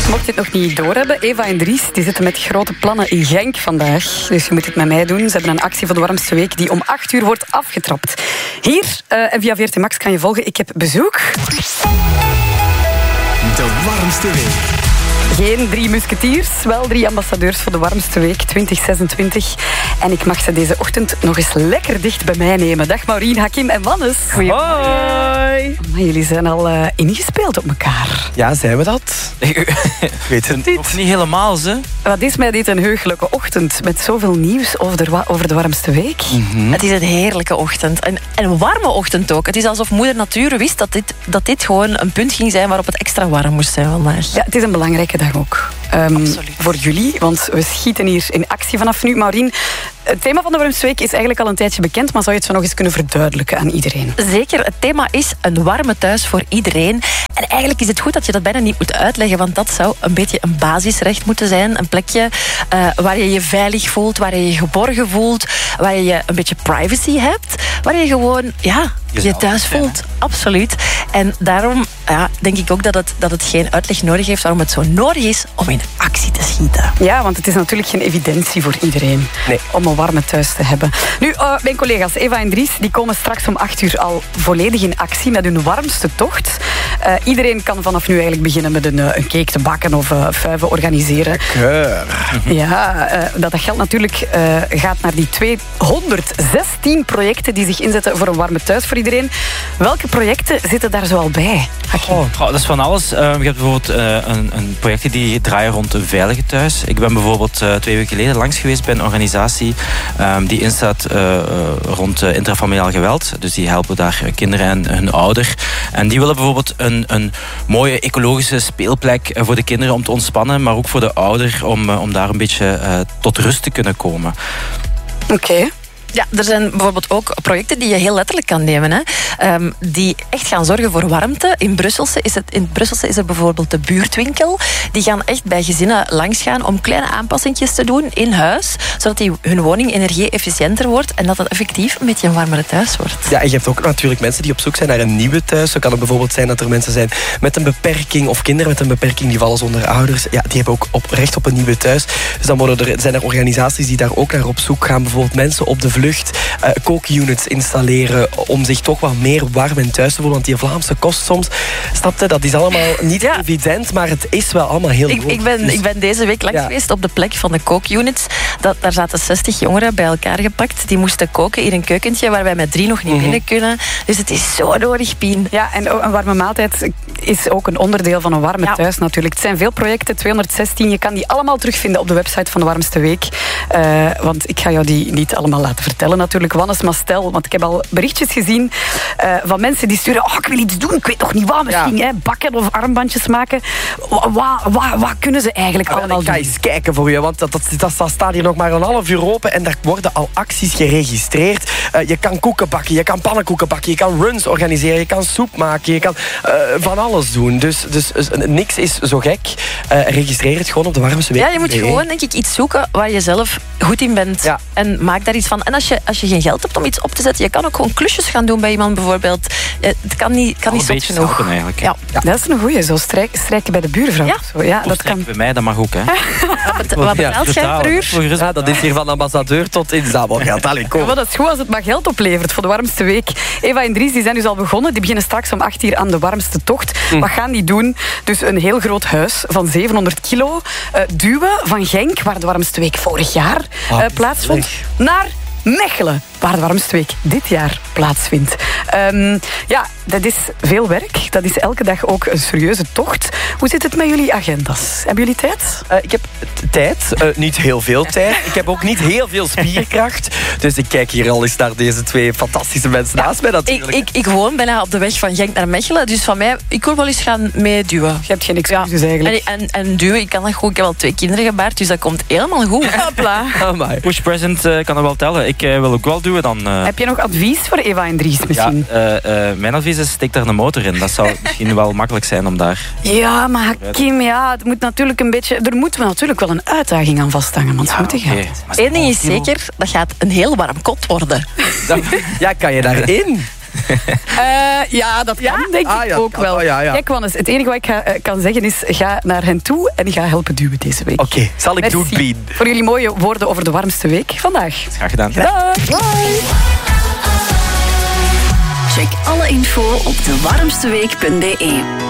Mocht je het nog niet doorhebben, Eva en Dries die zitten met grote plannen in Genk vandaag. Dus je moet het met mij doen. Ze hebben een actie voor de warmste week die om 8 uur wordt afgetrapt. Hier, en via VRT Max kan je volgen. Ik heb bezoek. De warmste week. Geen 3 musketiers, wel 3 ambassadeurs voor de warmste week 2026. En ik mag ze deze ochtend nog eens lekker dicht bij mij nemen. Dag Maureen, Hakim en Wannes. Hoi. Maar jullie zijn al ingespeeld op elkaar. Ja, zijn we dat? Ik weet het niet. Of niet helemaal, ze. Wat is mij dit een heugelijke ochtend met zoveel nieuws over de warmste week. Mm-hmm. Het is een heerlijke ochtend. En een warme ochtend ook. Het is alsof moeder natuur wist dat dit gewoon een punt ging zijn waarop het extra warm moest zijn vandaag. Ja, het is een belangrijke dag ook. Voor jullie, want we schieten hier in actie vanaf nu. Maureen, het thema van de warmste week is eigenlijk al een tijdje bekend, maar zou je het zo nog eens kunnen verduidelijken aan iedereen? Zeker, het thema is een warme thuis voor iedereen. En eigenlijk is het goed dat je dat bijna niet moet uitleggen, want dat zou een beetje een basisrecht moeten zijn. Een plekje waar je je veilig voelt, waar je je geborgen voelt, waar je een beetje privacy hebt, waar je gewoon je thuis voelt. Absoluut. En daarom denk ik ook dat het geen uitleg nodig heeft waarom het zo nodig is om in actie te schieten. Ja, want het is natuurlijk geen evidentie voor iedereen om een warme thuis te hebben. Nu, mijn collega's Eva en Dries die komen straks om 8 uur al volledig in actie met hun warmste tocht. Iedereen kan vanaf nu eigenlijk beginnen met een cake te bakken of fuiven organiseren. Ja, dat geld natuurlijk gaat naar die 216 projecten die zich inzetten voor een warme thuis voor iedereen. Welke projecten zitten daar zoal bij? Dat is van alles. Je hebt bijvoorbeeld een projecten die draaien rond een veilige thuis. Ik ben bijvoorbeeld 2 weken geleden langs geweest bij een organisatie die instaat rond intrafamiliaal geweld. Dus die helpen daar kinderen en hun ouder. En die willen bijvoorbeeld een mooie ecologische speelplek voor de kinderen om te ontspannen, maar ook voor de ouder om daar een beetje tot rust te kunnen komen. Oké. Ja, er zijn bijvoorbeeld ook projecten die je heel letterlijk kan nemen. Hè. Die echt gaan zorgen voor warmte. In Brusselse is er bijvoorbeeld de buurtwinkel. Die gaan echt bij gezinnen langsgaan om kleine aanpassingjes te doen in huis. Zodat hun woning energie-efficiënter wordt en dat het effectief een beetje een warmere thuis wordt. Ja, en je hebt ook natuurlijk mensen die op zoek zijn naar een nieuwe thuis. Zo kan het bijvoorbeeld zijn dat er mensen zijn met een beperking of kinderen met een beperking die vallen zonder ouders. Ja, die hebben ook recht op een nieuwe thuis. Dus dan zijn er organisaties die daar ook naar op zoek gaan. Bijvoorbeeld mensen op de vlucht kookunits installeren om zich toch wat meer warm en thuis te voelen. Want die Vlaamse kost soms, snapte, dat is allemaal niet evident, maar het is wel allemaal heel goed. Ik ben deze week langs geweest op de plek van de kookunits. Daar zaten 60 jongeren bij elkaar gepakt. Die moesten koken in een keukentje waar wij met 3 nog niet binnen kunnen. Dus het is zo nodig, Pien. Ja, en een warme maaltijd is ook een onderdeel van een warme thuis natuurlijk. Het zijn veel projecten, 216. Je kan die allemaal terugvinden op de website van de warmste week. Want ik ga jou die niet allemaal laten vertellen natuurlijk. Wannes, maar stel, want ik heb al berichtjes gezien van mensen die sturen, ik wil iets doen, ik weet nog niet wat, misschien bakken of armbandjes maken. Wat kunnen ze eigenlijk allemaal doen? Ik ga eens kijken voor je, want dat staat hier nog maar een half uur open en daar worden al acties geregistreerd. Je kan koeken bakken, je kan pannenkoeken bakken, je kan runs organiseren, je kan soep maken, je kan van alles doen. Dus niks is zo gek. Registreer het gewoon op de warmste week. Ja, je moet gewoon, denk ik, iets zoeken waar je zelf goed in bent. Ja. En maak daar iets van. En als je geen geld hebt om iets op te zetten, je kan ook gewoon klusjes gaan doen bij iemand bijvoorbeeld. Het kan niet zot genoeg. Eigenlijk. Ja. Dat is een goeie, zo strijken bij de buurvrouw. Ja. Zo. Ja, dat kan bij mij, dat mag ook. Hè. Wat betaalt jij per uur? Ja, dat is hier van ambassadeur tot inzamelgeld. Allee, kom. Ja, dat is goed als het maar geld oplevert voor de warmste week. Eva en Dries die zijn dus al begonnen. Die beginnen straks om 8 uur aan de warmste tocht. Wat gaan die doen? Dus een heel groot huis van 700 kilo duwen van Genk, waar de warmste week vorig jaar plaatsvond, naar Mechelen, waar de warmste week dit jaar plaatsvindt. Dat is veel werk. Dat is elke dag ook een serieuze tocht. Hoe zit het met jullie agenda's? Hebben jullie tijd? Ik heb tijd. Niet heel veel tijd. Ik heb ook niet heel veel spierkracht. Dus ik kijk hier al eens naar deze 2 fantastische mensen naast mij natuurlijk. Ik woon bijna op de weg van Genk naar Mechelen. Dus van mij, ik wil wel eens gaan meeduwen. Je hebt geen excuses eigenlijk. En duwen, ik kan dat goed. Ik heb al 2 kinderen gebaard, dus dat komt helemaal goed. Hopla. Push present kan er wel tellen. Ik wil ook wel duwen dan. Heb je nog advies voor Eva en Dries misschien? Ja, mijn advies is, steek daar een motor in. Dat zou misschien wel makkelijk zijn om daar... Ja, maar Kim, het moet natuurlijk een beetje... Er moet natuurlijk wel een uitdaging aan vasthangen, want het moet gaan. Eén ding is zeker, dat gaat een heel warm kot worden. Ja, kan je daarin? Ja, dat kan denk ik ook wel. Ja. Kijk, Wannes, het enige wat ik kan zeggen is... ga naar hen toe en ga helpen duwen deze week. Oké, zal ik doen, Pien. Voor jullie mooie woorden over de warmste week vandaag. Graag gedaan. Dag. Check alle info op dewarmsteweek.be.